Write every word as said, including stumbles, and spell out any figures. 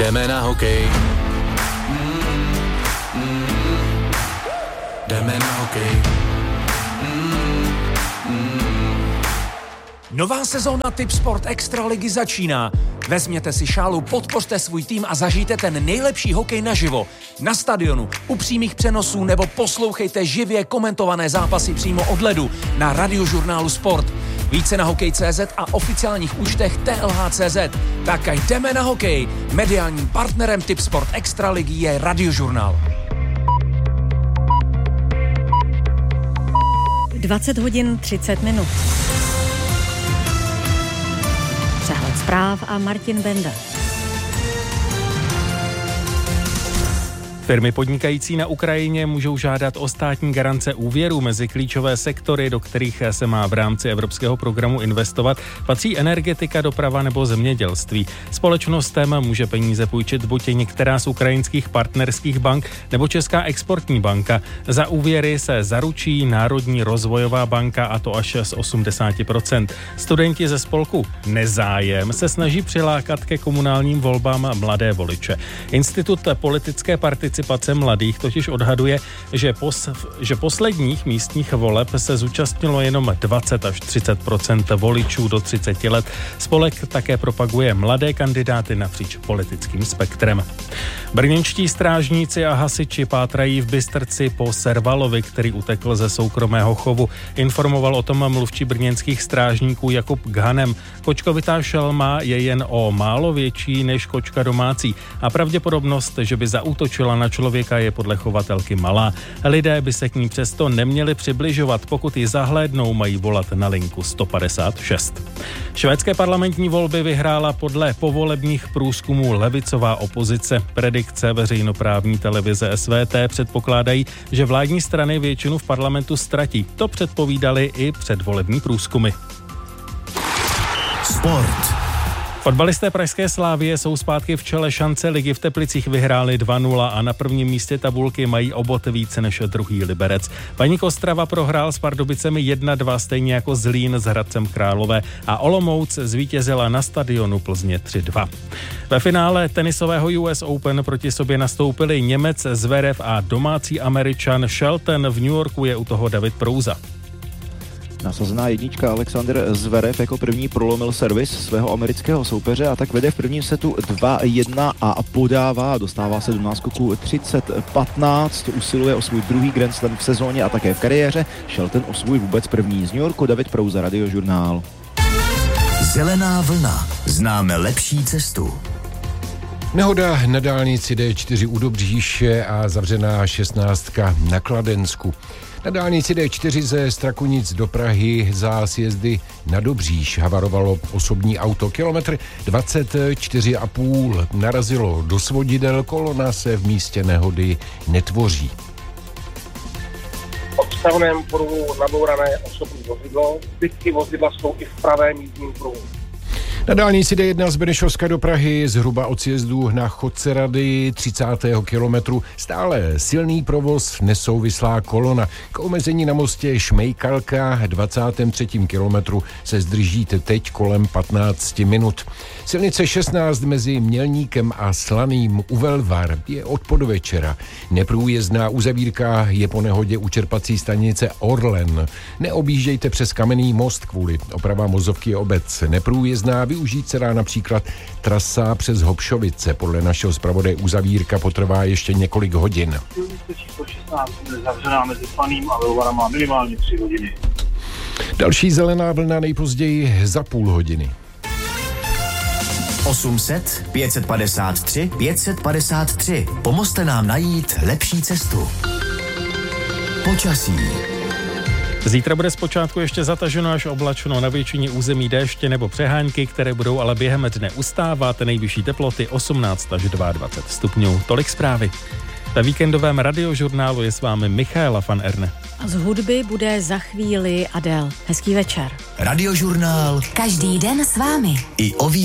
Jdeme na hokej. Mm, mm, jdeme na hokej. Mm, mm. Nová sezóna Tipsport Extraligy začíná. Vezměte si šálu, podpořte svůj tým a zažijte ten nejlepší hokej naživo. Na stadionu, u přímých přenosů nebo poslouchejte živě komentované zápasy přímo od ledu na radiožurnálu Sport. Více na hokej tečka cé zet a oficiálních účtech T L H tečka cé zet. Tak jdeme na hokej. Mediálním partnerem Tipsport Extraligy je Radiožurnál. dvacet hodin třicet minut. Přehled zpráv a Martin Benda. Firmy podnikající na Ukrajině můžou žádat o státní garance úvěru. Mezi klíčové sektory, do kterých se má v rámci evropského programu investovat, patří energetika, doprava nebo zemědělství. Společnostem může peníze půjčit buď některá z ukrajinských partnerských bank nebo Česká exportní banka. Za úvěry se zaručí Národní rozvojová banka, a to až z osmdesát procent. Studenti ze spolku Nezájem se snaží přilákat ke komunálním volbám mladé voliče. Institut politické participace Participace mladých totiž odhaduje, že, pos, že posledních místních voleb se zúčastnilo jenom dvacet až třicet procent voličů do třicet let. Spolek také propaguje mladé kandidáty napříč politickým spektrem. Brněnští strážníci a hasiči pátrají v Bystrci po servalovi, který utekl ze soukromého chovu. Informoval o tom mluvčí brněnských strážníků Jakub Ghanem. Kočkovitá šelma je jen o málo větší než kočka domácí a pravděpodobnost, že by zaútočila na člověka, je podle chovatelky malá. Lidé by se k ní přesto neměli přibližovat, pokud ji zahlédnou, mají volat na linku sto padesát šest. Švédské parlamentní volby vyhrála podle povolebních průzkumů levicová opozice. Predikce veřejnoprávní televize S V T předpokládají, že vládní strany většinu v parlamentu ztratí. To předpovídali i předvolební průzkumy. Sport. Fotbalisté pražské Slavie jsou zpátky v čele šance ligy. V Teplicích vyhráli dva nula a na prvním místě tabulky mají o bod více než druhý Liberec. Baník Ostrava prohrál s Pardubicemi jedna dva, stejně jako Zlín s Hradcem Králové, a Olomouc zvítězila na stadionu Plzně tři dva. Ve finále tenisového U S Open proti sobě nastoupili Němec Zverev a domácí Američan Shelton. V New Yorku je u toho David Prouza. Nasazená jednička Alexander Zverev jako první prolomil servis svého amerického soupeře a tak vede v prvním setu dva jedna a podává a dostává se do náskoku třicet patnáct. Usiluje o svůj druhý Grand Slam v sezóně a také v kariéře. Shelton o svůj vůbec první. Z New Yorku David Prouza, Radiožurnál. Zelená vlna. Známe lepší cestu. Nehoda na dálnici D čtyři u Dobříše a zavřená šestnáctka na Kladensku. Na dálnici D čtyři ze Strakonic do Prahy za sjezdy na Dobříš havarovalo osobní auto. Kilometr dvacet čtyři a půl narazilo do svodidel, kolona se v místě nehody netvoří. V odstavném pruhu nabourané osobní vozidlo, zbytky vozidla jsou i v pravém jízdním pruhu. Na dálnici D jedna z Benešovska do Prahy zhruba od sjezdu na Chodce Rady třicátého kilometru stále silný provoz, nesouvislá kolona. K omezení na mostě Šmejkalka dvacátém třetím kilometru se zdržíte teď kolem patnáct minut. Silnice šestnáct mezi Mělníkem a Slaným u Velvar je od podvečera. Neprůjezdná uzavírka je po nehodě u čerpací stanice Orlen. Neobjíždějte přes Kamenný most kvůli opravám vozovky obec. Neprůjezdná využít se dá například trasa přes Hopšovice. Podle našeho zpravodaje uzavírka potrvá ještě několik hodin. Silnice číslo šestnáct je zavřená mezi Slaným a Velvarem má minimálně tři hodiny. Další zelená vlna nejpozději za půl hodiny. osm set, pět set padesát tři, pět set padesát tři. Pomozte nám najít lepší cestu. Počasí. Zítra bude zpočátku ještě zataženo až oblačno, na většině území déště nebo přehánky, které budou ale během dne ustávat. Nejvyšší teploty osmnáct až dvacet dva stupňů. Tolik zprávy. Ve víkendovém Radiožurnálu je s vámi Michaela van Erne. Z hudby bude za chvíli Adele. Hezký večer. Radiožurnál. Každý den s vámi. I o